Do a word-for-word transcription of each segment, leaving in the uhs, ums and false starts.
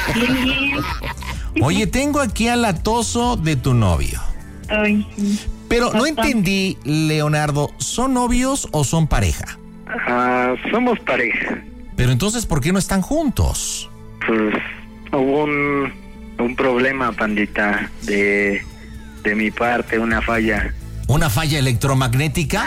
Bien, bien. Oye, tengo aquí al latoso de tu novio. Ay, sí. Pero no Bastante. entendí, Leonardo, ¿son novios o son pareja? Ah, somos pareja. Pero entonces, ¿por qué no están juntos? Pues hubo un, un problema, pandita, de, de mi parte, una falla. ¿Una falla electromagnética?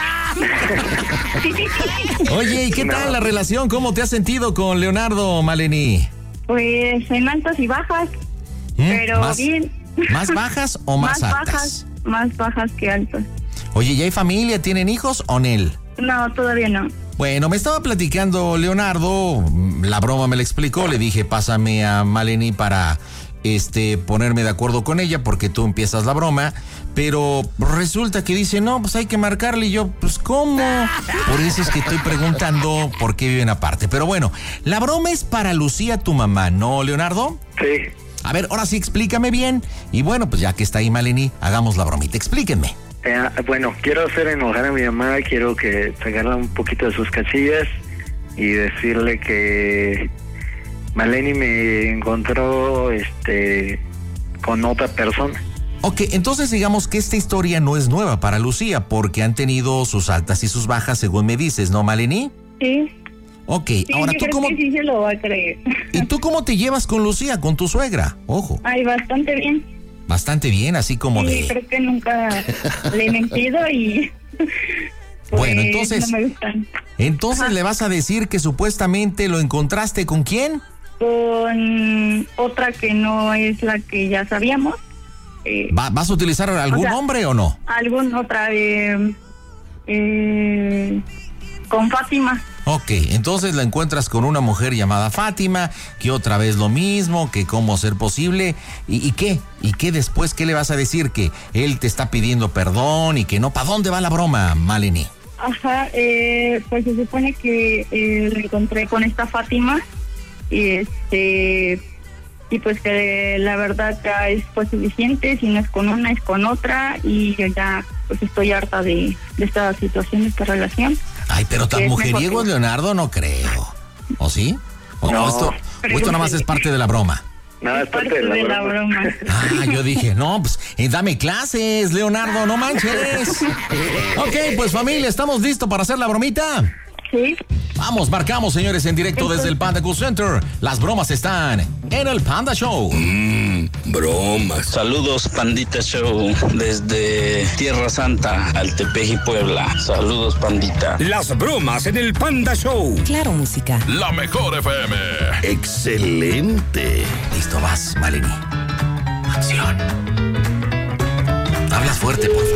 Oye, ¿y qué No. tal la relación? ¿Cómo te has sentido con Leonardo, Malení? Pues en altas y bajas, ¿Mm? pero ¿Más, bien. ¿Más bajas o más, Más altas? bajas, más bajas que altas. Oye, ¿ya hay familia? ¿Tienen hijos o Nel? No, todavía no. Bueno, me estaba platicando Leonardo, la broma me la explicó, le dije, pásame a Malení para este ponerme de acuerdo con ella porque tú empiezas la broma, pero resulta que dice, no, pues hay que marcarle, y yo, pues ¿cómo? Por eso es que estoy preguntando por qué viven aparte. Pero bueno, la broma es para Lucía, tu mamá, ¿no, Leonardo? Sí. A ver, ahora sí explícame bien, y bueno, pues ya que está ahí Malení, hagamos la bromita, explíquenme. Eh, bueno, quiero hacer enojar a mi mamá, quiero que sacarla un poquito de sus casillas y decirle que Malení me encontró este con otra persona. Ok, entonces digamos que esta historia no es nueva para Lucía, porque han tenido sus altas y sus bajas, según me dices, ¿no, Malení? Sí. Ok, Sí, ahora yo tú creo cómo... que sí se lo va a creer. ¿Y tú cómo te llevas con Lucía, con tu suegra? Ojo, Ay, bastante bien. bastante bien, así como Sí, de... creo que nunca le he mentido y... pues, Bueno, entonces- no me gustan. Entonces Ajá. le vas a decir que supuestamente lo encontraste ¿con quién? Con otra que no es la que ya sabíamos. Eh, ¿Va- ¿Vas a utilizar algún sea- nombre o no? algún otra... Eh, eh, con Fátima. Ok, entonces la encuentras con una mujer llamada Fátima, que otra vez lo mismo, que cómo ser posible, ¿y, y qué? ¿Y qué después? ¿Qué le vas a decir? Que él te está pidiendo perdón y que no. ¿Para dónde va la broma, Malení? Ajá, eh, pues se supone que eh, lo encontré con esta Fátima y este y pues que la verdad ya es pues suficiente, si no es con una es con otra y yo ya pues estoy harta de, de esta situación, de esta relación. Ay, pero tan Es mujeriego mejor es que- Leonardo, no creo. ¿O sí? ¿O No, o esto, o esto nada más es parte de la broma? Nada, es parte de la, broma. Ah, yo dije, no, pues eh, dame clases, Leonardo, no manches. Ok, pues familia, ¿estamos listos para hacer la bromita? Sí. Vamos, marcamos, señores, en directo desde el Panda Cool Center. Las bromas están en el Panda Show. Mmm, bromas. Saludos, Pandita Show, desde Tierra Santa, Altepeji, Puebla. Saludos, Pandita. Las bromas en el Panda Show. Claro, música. La mejor F M. Excelente. Listo, vas, Malení. Acción. Hablas fuerte, porfa.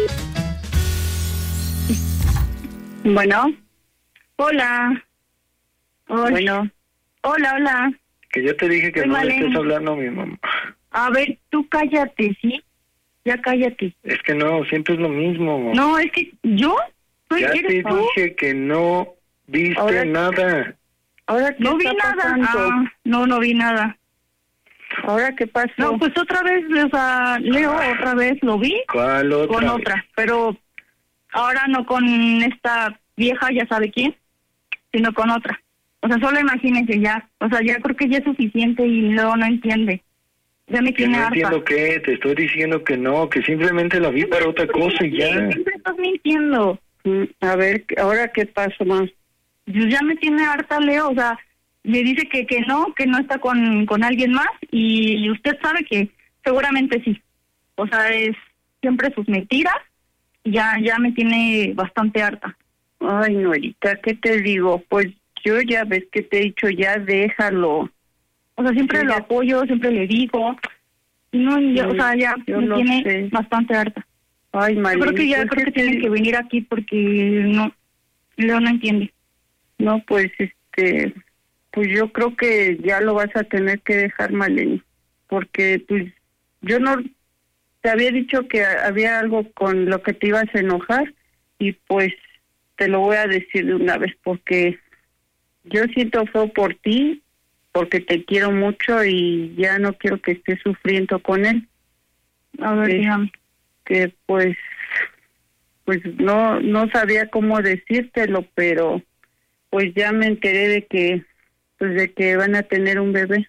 Bueno. Hola. Hola. Bueno. Hola, hola. Que yo te dije que Soy no le Malení. estés hablando a mi mamá. A ver, tú cállate, ¿sí? Ya cállate. Es que no, siempre es lo mismo. No, es que yo soy... ya ¿eres te tú? dije que no viste Ahora- nada. Ahora no vi nada. Ah, no, no vi nada. ¿Ahora qué pasó? No, pues otra vez, o sea, Leo, otra vez lo vi ¿Cuál otra? con vez? otra, pero ahora no con esta vieja, ya sabe quién, sino con otra. O sea, solo imagínense ya. O sea, ya creo que ya es suficiente y Leo no entiende. Ya me Que tiene no harta. entiendo qué, te estoy diciendo que no, que simplemente la vi para otra cosa y ya. Siempre estás mintiendo. A ver, ¿ahora qué pasó más? Pues ya me tiene harta, Leo, o sea, me dice que, que no, que no está con, con alguien más y usted sabe que seguramente sí. O sea, es siempre sus mentiras y ya, ya me tiene bastante harta. Ay, Norita, ¿qué te digo? Pues yo ya ves que te he dicho, ya déjalo. O sea, siempre Sí, lo ya- apoyo, siempre le digo. Y no, y ya, Sí, o sea, ya yo me lo tiene sé. bastante harta. Ay, Yo Malení, creo que ya, pues, creo que ¿qué te tienen que digo? venir aquí porque no, Leo no entiende. No, pues, este, pues yo creo que ya lo vas a tener que dejar, Malení, porque pues yo no te había dicho que había algo con lo que te ibas a enojar y pues te lo voy a decir de una vez porque yo siento feo por ti, porque te quiero mucho y ya no quiero que estés sufriendo con él. A ver, Sí. dígame. Que pues pues no no sabía cómo decírtelo, pero pues ya me enteré de que pues de que van a tener un bebé.